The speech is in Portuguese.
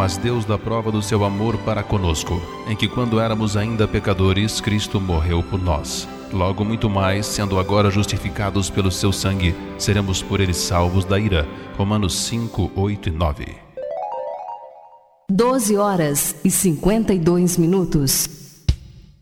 mas Deus dá prova do seu amor para conosco, em que quando éramos ainda pecadores, Cristo morreu por nós. Logo muito mais, sendo agora justificados pelo seu sangue, seremos por ele salvos da ira. Romanos 5, 8 e 9. 12 horas e 52 minutos.